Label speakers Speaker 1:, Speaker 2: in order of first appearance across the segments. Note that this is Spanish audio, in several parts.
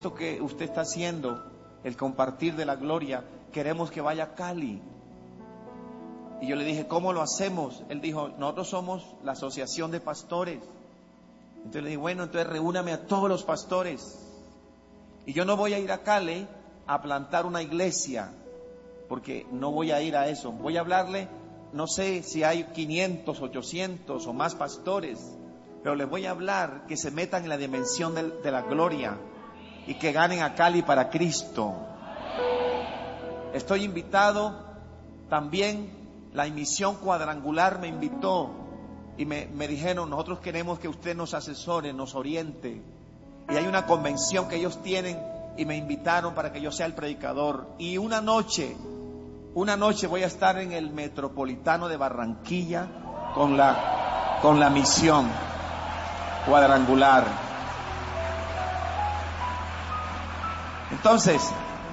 Speaker 1: Esto que usted está haciendo, el compartir de la gloria, queremos que vaya a Cali. Y yo le dije, ¿cómo lo hacemos? Él dijo, nosotros somos la asociación de pastores. Entonces le dije, bueno, entonces reúname a todos los pastores. Y yo no voy a ir a Cali a plantar una iglesia, porque no voy a ir a eso. Voy a hablarle, no sé si hay 500, 800 o más pastores, pero les voy a hablar que se metan en la dimensión de la gloria y que ganen a Cali para Cristo. Estoy invitado también. La misión cuadrangular me invitó y me dijeron, nosotros queremos que usted nos asesore, nos oriente. Y hay una convención que ellos tienen y me invitaron para que yo sea el predicador. Y una noche voy a estar en el Metropolitano de Barranquilla con la misión cuadrangular. Entonces,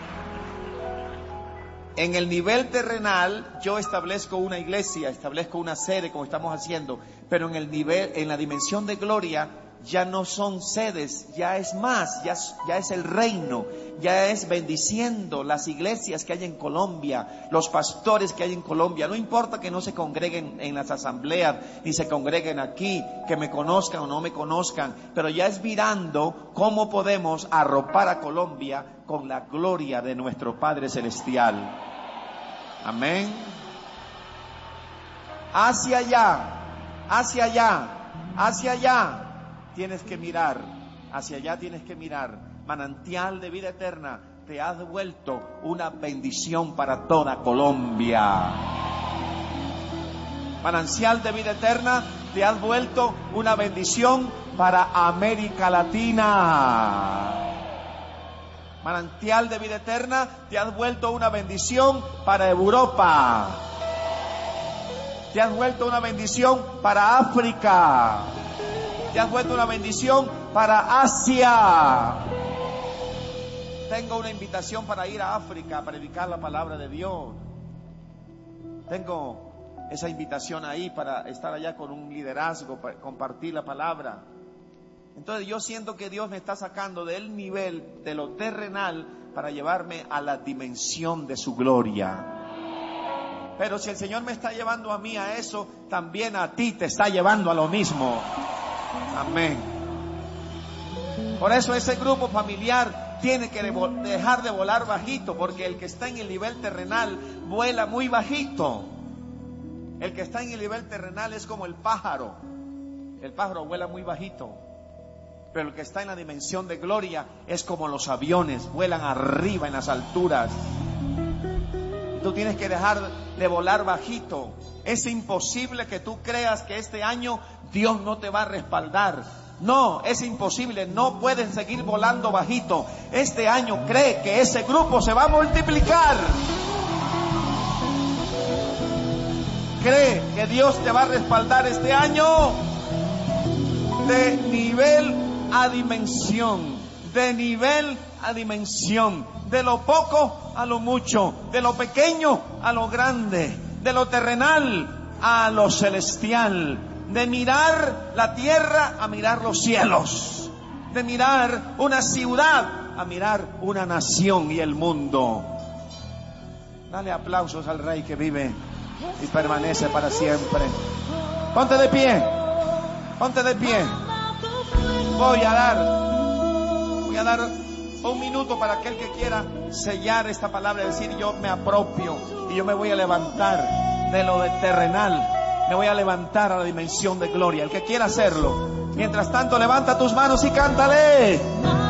Speaker 1: en el nivel terrenal, yo establezco una iglesia, establezco una sede como estamos haciendo, pero en la dimensión de gloria, ya no son sedes, ya es más, ya es el reino, ya es bendiciendo las iglesias que hay en Colombia, los pastores que hay en Colombia. No importa que no se congreguen en las asambleas, ni se congreguen aquí, que me conozcan o no me conozcan, pero ya es mirando cómo podemos arropar a Colombia con la gloria de nuestro Padre Celestial. Amén. Hacia allá tienes que mirar, hacia allá tienes que mirar. Manantial de vida eterna, te has vuelto una bendición para toda Colombia. Manantial de vida eterna, te has vuelto una bendición para América Latina. Manantial de vida eterna, te has vuelto una bendición para Europa. Te has vuelto una bendición para África. Te has vuelto una bendición para Asia. Tengo una invitación para ir a África a predicar la palabra de Dios. Tengo esa invitación ahí para estar allá con un liderazgo, para compartir la palabra. Entonces yo siento que Dios me está sacando del nivel de lo terrenal para llevarme a la dimensión de su gloria. Pero si el Señor me está llevando a mí a eso, también a ti te está llevando a lo mismo. Amén. Por eso ese grupo familiar tiene que dejar de volar bajito, porque el que está en el nivel terrenal vuela muy bajito. El que está en el nivel terrenal es como el pájaro. El pájaro vuela muy bajito. Pero el que está en la dimensión de gloria es como los aviones, vuelan arriba en las alturas. Y tú tienes que dejar de volar bajito. Es imposible que tú creas que este año Dios no te va a respaldar. No, es imposible, no puedes seguir volando bajito. Este año cree que ese grupo se va a multiplicar. Cree que Dios te va a respaldar este año de nivel a dimensión, de nivel a dimensión, de lo poco a lo mucho, de lo pequeño a lo grande, de lo terrenal a lo celestial, de mirar la tierra a mirar los cielos, de mirar una ciudad a mirar una nación y el mundo. Dale aplausos al Rey que vive y permanece para siempre. Ponte de pie, ponte de pie. Voy a dar un minuto para aquel que quiera sellar esta palabra, decir yo me apropio y yo me voy a levantar de lo de terrenal, me voy a levantar a la dimensión de gloria. El que quiera hacerlo, mientras tanto levanta tus manos y cántale.